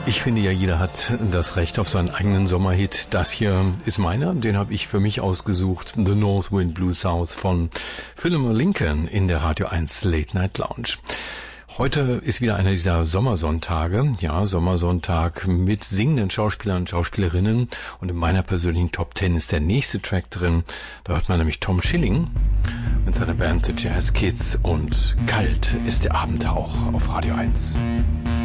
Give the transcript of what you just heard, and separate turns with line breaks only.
Ich finde ja, jeder hat das Recht auf seinen eigenen Sommerhit. Das hier ist meiner, den habe ich für mich ausgesucht. The North Wind Blew South von Philomel Lincoln in der Radio 1 Late Night Lounge. Heute ist wieder einer dieser Sommersonntage. Ja, Sommersonntag mit singenden Schauspielern und Schauspielerinnen. Und in meiner persönlichen Top 10 ist der nächste Track drin. Da hört man nämlich Tom Schilling mit seiner Band The Jazz Kids. Und kalt ist der Abend auch auf Radio 1.